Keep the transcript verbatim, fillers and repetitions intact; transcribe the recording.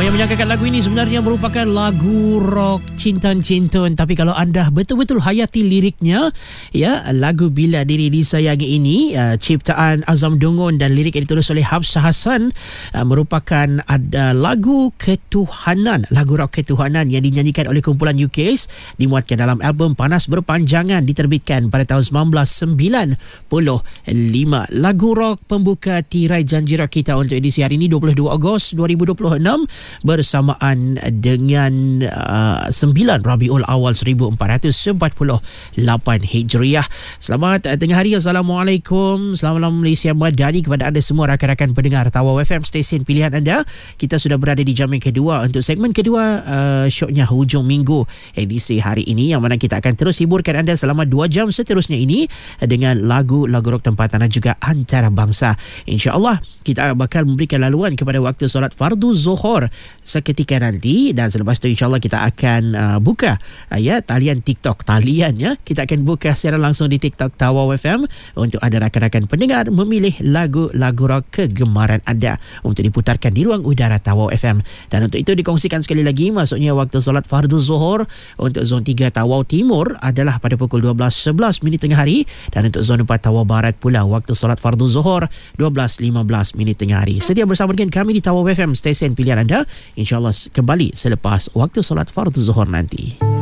yang menyanyikan lagu ini sebenarnya merupakan lagu rock Cintan-Cintun, tapi kalau anda betul-betul hayati liriknya, ya, lagu Bila Diri Disayangi ini uh, ciptaan Azam Dungun dan lirik yang ditulis oleh Hafsah Hassan, uh, merupakan ada lagu ketuhanan, lagu rock ketuhanan yang dinyanyikan oleh kumpulan U K S, dimuatkan dalam album Panas Berpanjangan, diterbitkan pada tahun sembilan belas sembilan puluh lima. Lagu rock pembuka tirai janji rock kita untuk edisi hari ini dua puluh dua Ogos dua ribu dua puluh enam bersamaan dengan uh, sembilan Rabiul Awal seribu empat ratus empat puluh lapan Hijriah. Selamat uh, tengah hari. Assalamualaikum. Selamat malam Malaysia Madani kepada anda semua rakan-rakan pendengar Tawau F M, stesen pilihan anda. Kita sudah berada di jam yang kedua untuk segmen kedua uh, syoknya hujung minggu edisi hari ini, yang mana kita akan terus hiburkan anda selama dua jam seterusnya ini dengan lagu-lagu rock tempatan dan juga antarabangsa. InsyaAllah kita bakal memberikan laluan kepada waktu solat fardu zuhur seketika nanti, dan selepas itu insyaAllah kita akan uh, buka uh, ya talian TikTok, talian ya kita akan buka secara langsung di TikTok Tawau F M untuk ada rakan-rakan pendengar memilih lagu-lagu rock kegemaran anda untuk diputarkan di ruang udara Tawau F M. Dan untuk itu dikongsikan sekali lagi, maksudnya waktu solat fardu zuhur untuk zon tiga Tawau Timur adalah pada pukul dua belas sebelas minit tengah hari, dan untuk zon empat Tawau Barat pula waktu solat fardu zuhur dua belas lima belas minit tengah hari. Sedia bersama dengan kami di Tawau F M, stesen pilihan anda, InsyaAllah kembali selepas waktu solat fardu zuhur nanti.